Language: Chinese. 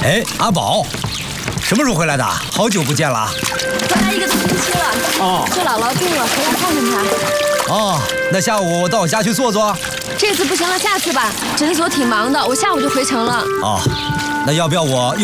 哎，阿宝，什么时候回来的？好久不见了。 回来1个多星期了。哦，是姥姥病了，回来看看她。 哦，那下午我到我家去坐坐。 这次不行了，下次吧。诊所挺忙的，我下午就回城了。 哦，那要不要我